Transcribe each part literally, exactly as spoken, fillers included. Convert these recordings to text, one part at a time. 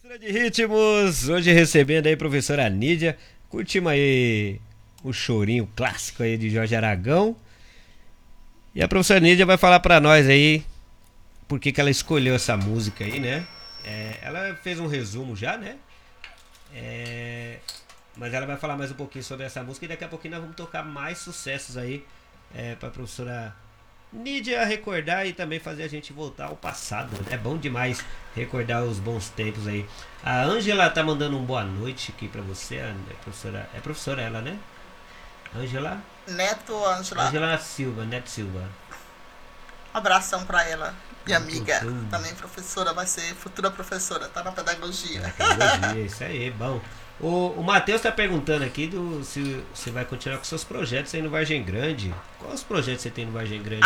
Mistura de ritmos, hoje recebendo aí a professora Nídia. Curtimos aí o chorinho clássico aí de Jorge Aragão. E a professora Nídia vai falar pra nós aí por que que ela escolheu essa música aí, né? É, ela fez um resumo já, né? É, mas ela vai falar mais um pouquinho sobre essa música e daqui a pouquinho nós vamos tocar mais sucessos aí é, pra professora Nídia recordar e também fazer a gente voltar ao passado. É bom demais recordar os bons tempos aí. A Ângela tá mandando um boa noite aqui pra você. A professora, é professora ela, né? Ângela? Neto Ângela. Ângela Silva, Neto Silva. Um abração pra ela, minha Muito amiga. bom. Também professora, vai ser futura professora, tá na pedagogia. Pedagogia, isso aí, bom. O, o Matheus tá perguntando aqui do, se você vai continuar com seus projetos aí no Vargem Grande. Quais os projetos você tem no Vargem Grande?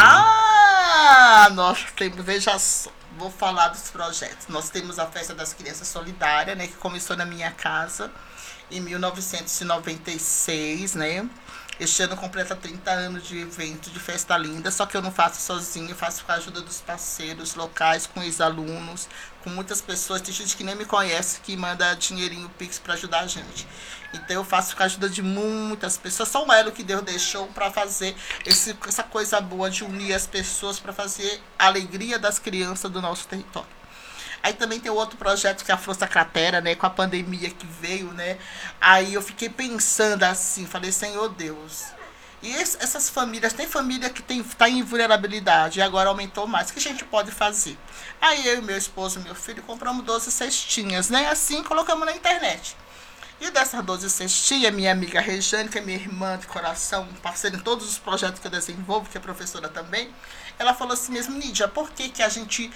Ah, nós temos, veja só, vou falar dos projetos. Nós temos a Festa das Crianças Solidária, né, que começou na minha casa em mil novecentos e noventa e seis, né? Este ano completa trinta anos de evento, de festa linda, só que eu não faço sozinho, eu faço com a ajuda dos parceiros locais, com ex-alunos, com muitas pessoas, tem gente que nem me conhece, que manda dinheirinho Pix para ajudar a gente. Então eu faço com a ajuda de muitas pessoas, só um elo que Deus deixou para fazer esse, essa coisa boa de unir as pessoas para fazer a alegria das crianças do nosso território. Aí também tem outro projeto que é a Força Cratera, né? Com a pandemia que veio, né? Aí eu fiquei pensando assim, falei, Senhor Deus. E esse, essas famílias, tem família que tem, tá em vulnerabilidade e agora aumentou mais. O que a gente pode fazer? Aí eu, meu esposo e meu filho compramos doze cestinhas, né? Assim colocamos na internet. E dessas doze cestinhas, minha amiga Rejane, que é minha irmã de coração, parceira em todos os projetos que eu desenvolvo, que é professora também, ela falou assim mesmo, Nídia, por que que a gente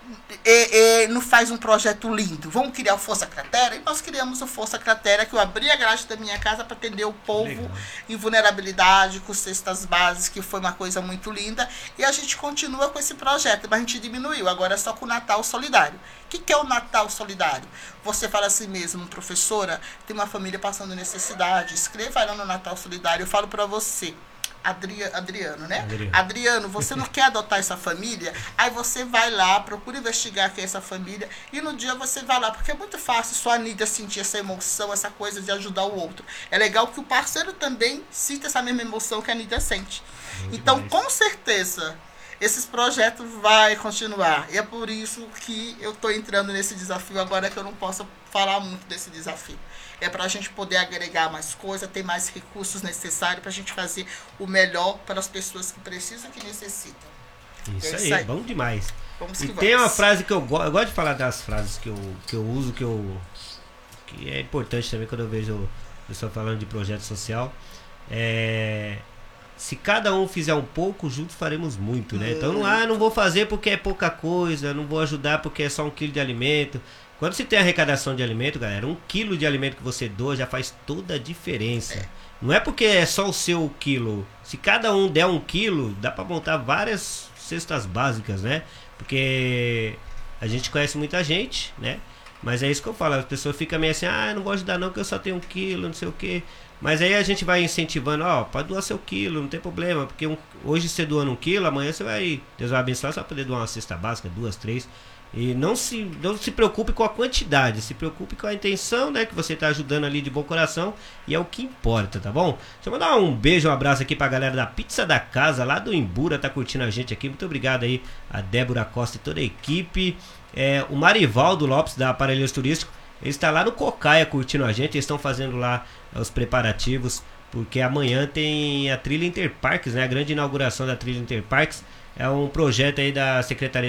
é, é, não faz um projeto lindo? Vamos criar o Força Cratera? E nós criamos o Força Cratera, que eu abri a grade da minha casa para atender o povo Legal. em vulnerabilidade, com cestas básicas, que foi uma coisa muito linda. E a gente continua com esse projeto, mas a gente diminuiu, agora é só com o Natal Solidário. O que, que é o Natal Solidário? Você fala assim mesmo, professora, tem uma família passando necessidade, escreva lá no Natal Solidário, eu falo para você. Adri, Adriano, né? Adriano. Adriano, você não quer adotar essa família? Aí você vai lá, procura investigar quem é essa família e no dia você vai lá, porque é muito fácil só a Nídia sentir essa emoção, essa coisa de ajudar o outro. É legal que o parceiro também sinta essa mesma emoção que a Nídia sente. Muito Então, demais. com certeza, esses projetos vai continuar. E é por isso que eu estou entrando nesse desafio agora, que eu não posso falar muito desse desafio. É para a gente poder agregar mais coisas, ter mais recursos necessários para a gente fazer o melhor para as pessoas que precisam, que necessitam. Isso, É aí, isso aí. bom demais. Vamos E que tem vamos. uma frase que eu gosto, eu gosto de falar das frases que eu, que eu uso, que eu que é importante também quando eu vejo o pessoal falando de projeto social. É, se cada um fizer um pouco, juntos faremos muito, né? Então, não, ah, não vou fazer porque é pouca coisa, não vou ajudar porque é só um quilo de alimento. Quando se tem arrecadação de alimento, galera, um quilo de alimento que você doa já faz toda a diferença. É. Não é porque é só o seu quilo. Se cada um der um quilo, dá pra montar várias cestas básicas, né? Porque a gente conhece muita gente, né? Mas é isso que eu falo, as pessoas ficam meio assim, ah, eu não vou ajudar não, porque eu só tenho um quilo, não sei o quê. Mas aí a gente vai incentivando, ó, pode doar seu quilo, não tem problema, porque um, hoje você doando um quilo, amanhã você vai, Deus vai abençoar, você vai poder doar uma cesta básica, duas, três. E não se, não se preocupe com a quantidade, se preocupe com a intenção, né? Que você está ajudando ali de bom coração. E é o que importa, tá bom? Deixa eu mandar um beijo, um abraço aqui pra galera da Pizza da Casa, lá do Imbura, tá curtindo a gente aqui. Muito obrigado aí a Débora Costa e toda a equipe. É, o Marivaldo Lopes, da Aparelhos Turístico, ele está lá no Cocaia curtindo a gente. Eles estão fazendo lá os preparativos, porque amanhã tem a Trilha Interparques, né? A grande inauguração da Trilha Interparques. É um projeto aí da Secretaria